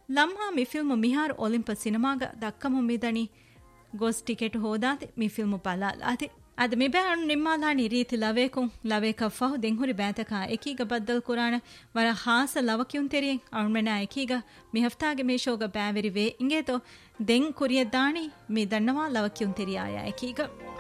ಲಮ್ಹಾ ಮಿ film ಮಿಹಾರ್ Olympus ಸಿನಿಮಾಗ ದಕ್ಕಮು ಮಿದಣಿ ಗೊಸ್ ticket ಹೋದಾತೆ ಮಿ film ಪಲಾಲಾತೆ ಅದ ಮಿಬ್ಯಾಣು ನಿಮ್ಮಾಲಾಣಿ ರೀತಿ ಲವೇಕ ಫಹು ದೆಂಹುರಿ ಬ್ಯಾತಕ ಎಕೀಗ ಬದ್ದಲ್ ಕುರಾಣ ವರ ಹಾಸ ಲವಕ್ಯುನ್ ತೆರಿಯೆಂ ಅಣ್ಮೆನ ಎಕೀಗ ಮಿ ಹಫ್ತಾಗೆ ಮೇಶೋಗ ಬ್ಯಾವೆರಿ ವೇ ಇಂಗೇತೋ ದೆಂ ಕುರಿಯದ್ದಾಣಿ ಮಿ ದಣ್ಣವಾ ಲವಕ್ಯುನ್ ತೆರಿಯಾಯ ಎಕೀಗ